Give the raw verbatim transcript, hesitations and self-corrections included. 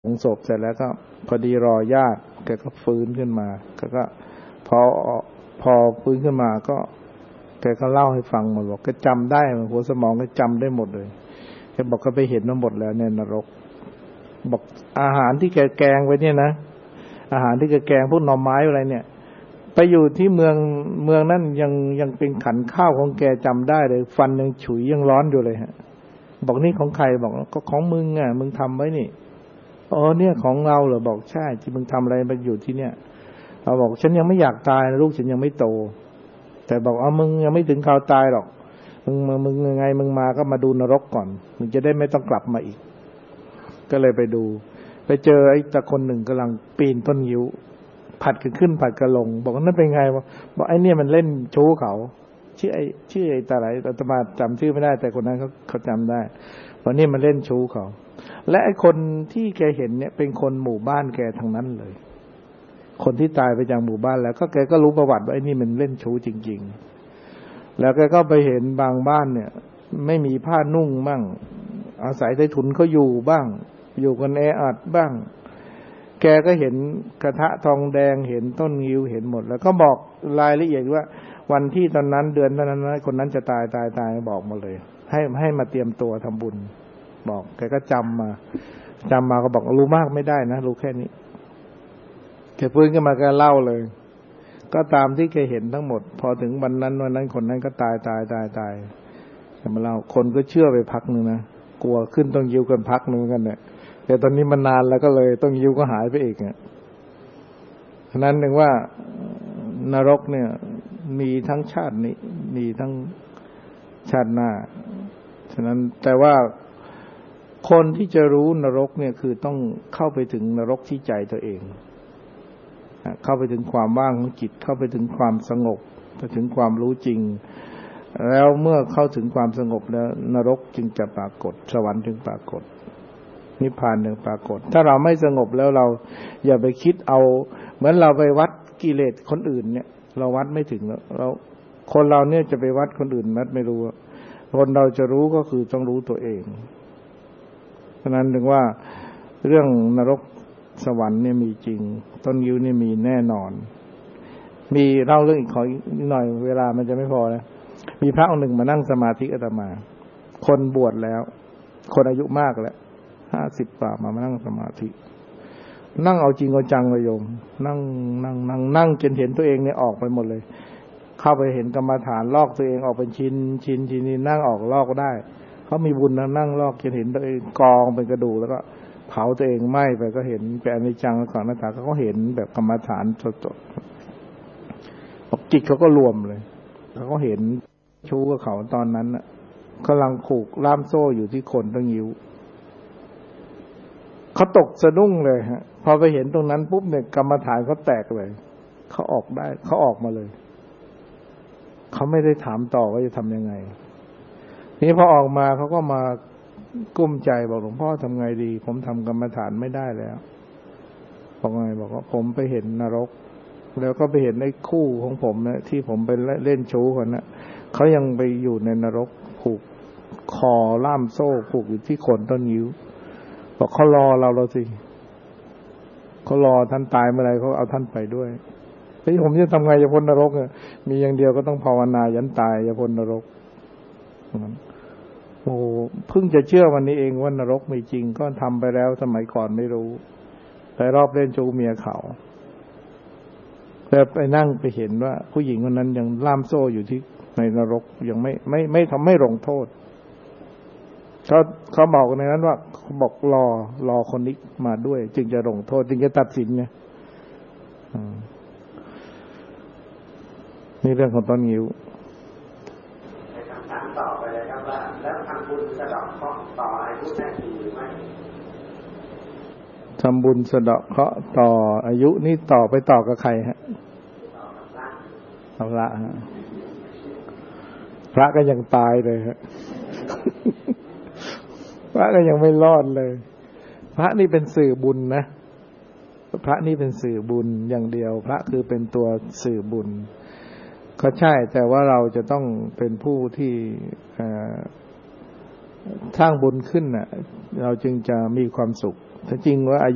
ลงศพเสร็จแล้วก็พอดีรอญาติแกก็ฟื้นขึ้นมาก็ก็พอพอฟื้นขึ้นมาก็แกก็เล่าให้ฟังหมดบอกแกจำได้หัวสมองแกจำได้หมดเลยแกบอกก็ไปเห็นมาหมดแล้วในนรกบอกอาหารที่แกแกงไว้เนี่ยนะอาหารที่แกแกงพวกหน่อไม้อะไรเนี่ยไปอยู่ที่เมืองเมืองนั้นยังยังเป็นขันข้าวของแกจำได้เลยฟันยังฉุยยังร้อนอยู่เลยฮะบอกนี่ของใครบอกก็ของมึงอ่ะมึงทำไว้นี่อ๋อเนี่ยของเราเหรอบอกใช่ที่มึงทำอะไรมาอยู่ที่เนี่ยเราบอกฉันยังไม่อยากตายนะลูกฉันยังไม่โตแต่บอกอ๋อมึงยังไม่ถึงคราวตายหรอกมึงมึงยังไงมึงมาก็มาดูนรกก่อนมึงจะได้ไม่ต้องกลับมาอีกก็เลยไปดูไปเจอไอ้ตาคนหนึ่งกำลังปีนต้นยิ้วผัดกันขึ้นผัดกันลงบอกนั่นเป็นไงบอกไอ้เนี่ยมันเล่นชู้เขาชื่อไอ้ชื่อไอ้ตาไหนอาตมาจำชื่อไม่ได้แต่คนนั้นเขาเขาจำได้บอกนี่มันเล่นชู้เขาและไอ้คนที่แกเห็นเนี่ยเป็นคนหมู่บ้านแกทั้งนั้นเลยคนที่ตายไปจากหมู่บ้านแล้วก็แกก็รู้ประวัติว่าไอ้นี่มันเล่นชู้จริงๆแล้วแกก็ไปเห็นบางบ้านเนี่ยไม่มีผ้านุ่งบ้างอาศัยใต้ถุนเขาอยู่บ้างอยู่กันแออัดบ้างแกก็เห็นกระทะทองแดงเห็นต้นงิ้วเห็นหมดแล้วก็บอกรายละเอียดว่าวันที่ตอนนั้นเดือนตอนนั้นคนนั้นจะตายตายตายบอกมาเลยให้ให้มาเตรียมตัวทำบุญบอกแกก็จำมาจำมาก็บอกรู้มากไม่ได้นะรู้แค่นี้แกฟื้นขึ้นมาแกเล่าเลยก็ตามที่แกเห็นทั้งหมดพอถึงวันนั้นวันนั้นคนนั้นก็ตายตายตายตายแกมาเล่าคนก็เชื่อไปพักนึงนะกลัวขึ้นต้องยิ้วกันพักนึงกันเนี่ยแต่ตอนนี้มันนานแล้วก็เลยต้องยิ้วก็หายไปอีกเนี่ยฉะนั้นถึงว่านรกเนี่ยมีทั้งชาตินี้มีทั้งชาติหน้าฉะนั้นแต่ว่าคนที่จะรู้นรกเนี่ยคือต้องเข้าไปถึงนรกที่ใจตัวเองเข้าไปถึงความว่างของจิตเข้าไปถึงความสงบไปถึงความรู้จริงแล้วเมื่อเข้าถึงความสงบแล้วนรกจึงจะปรากฏสวรรค์จึงปรากฏนิพพานจึงปรากฏถ้าเราไม่สงบแล้วเราอย่าไปคิดเอาเหมือนเราไปวัดกิเลสคนอื่นเนี่ยเราวัดไม่ถึงแล้วเราคนเราเนี่ยจะไปวัดคนอื่นวัดไม่รู้คนเราจะรู้ก็คือต้องรู้ตัวเองเพราะนั้นถึงว่าเรื่องนรกสวรรค์เนี่ยมีจริงต้นยิ้วเนี่ยมีแน่นอนมีเล่าเรื่องอีกขออีกหน่อยเวลามันจะไม่พอนะมีพระองค์หนึ่งมานั่งสมาธิอาตมาคนบวชแล้วคนอายุมากแล้วห้าสิบกว่ามามานั่งสมาธินั่งเอาจริงเอาจังเลยโยมนั่งนั่งนั่งนั่งจนเห็นตัวเองเนี่ยออกไปหมดเลยเข้าไปเห็นกรรมฐานลอกตัวเองออกเป็นชิ้นชิ้นชิ้นนี่นั่งออกลอกได้เขามีบุญนะนั่งลอกจนเห็นตัวเองกองเป็นกระดูกแล้วก็เผาตัวเองไหม้ไปก็เห็นเป็นอนิจจังก่อนหน้าตาเขาเห็นแบบกรรมฐานสดๆจิตเขาก็รวมเลยเขาก็เห็นชู้กับเขาตอนนั้นน่ะกำลังผูกล่ามโซ่อยู่ที่คนตั้งยิ้วเขาตกสะดุ้งเลยฮะพอไปเห็นตรงนั้นปุ๊บเนี่ยกรรมฐานเขาแตกเลยเขาออกได้เขาออกมาเลยเขาไม่ได้ถามต่อว่าจะทำยังไงนี่พอออกมาเขาก็มากุ้มใจบอกหลวงพ่อทำไงดีผมทำกรรมฐานไม่ได้แล้วบอกไงบอกว่าผมไปเห็นนรกแล้วก็ไปเห็นไอ้คู่ของผมนะที่ผมไปเล่นชู้คนนะเขายังไปอยู่ในนรกผูกคอล่ามโซ่ผูกอยู่ที่โคนต้นยิ้วบอกเขารอเราเราสิเขารอท่านตายเมื่อไรเขาเอาท่านไปด้วยเฮ้ยผมจะทำไงจะพ้นนรกอ่ะมีอย่างเดียวก็ต้องภาวนายันตายจะพ้นนรกโอ้เพิ่งจะเชื่อวันนี้เองว่านรกมีจริงก็ทำไปแล้วสมัยก่อนไม่รู้แต่รอบเล่นชู้เมียเขาแต่ไปนั่งไปเห็นว่าผู้หญิงคนนั้นยังล่ามโซ่อยู่ที่ในนรกยังไม่ไม่ไม่ทำไม่ลงโทษเขาเขาบอกในนั้นว่าเขาบอกรอรอคนนี้มาด้วยจึงจะลงโทษจึงจะตัดสินไงนี่เรื่องของต้นงิ้วคำถามต่อไปเลยครับว่าแล้วทำบุญสะเดาะเคราะห์ต่ออายุได้จริงหรือไม่ทำบุญสะเดาะเคราะห์ต่ออายุนี่ต่อไปต่อกับใครฮะต่อกับพระเอาละฮะพระก็ยังตายเลยฮะพระก็ยังไม่รอดเลยพระนี่เป็นสื่อบุญนะพระนี่เป็นสื่อบุญอย่างเดียวพระคือเป็นตัวสื่อบุญก็ใช่แต่ว่าเราจะต้องเป็นผู้ที่สร้างบุญขึ้นน่ะเราจึงจะมีความสุขถ้าจริงว่า